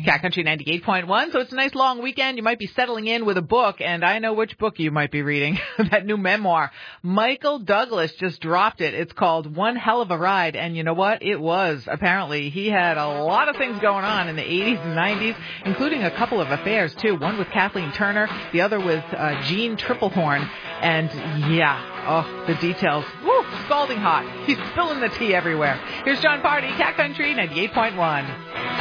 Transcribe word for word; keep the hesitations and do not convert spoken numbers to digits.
Cat Country ninety-eight point one. So it's a nice long weekend. You might be settling in with a book, and I know which book you might be reading. That new memoir. Michael Douglas just dropped it. It's called One Hell of a Ride, and you know what? It was. Apparently, he had a lot of things going on in the eighties and nineties, including a couple of affairs, too. One with Kathleen Turner, the other with uh, Jean Triplehorn. And, yeah, oh, the details. Woo, scalding hot. He's spilling the tea everywhere. Here's John Party, Cat Country ninety-eight point one.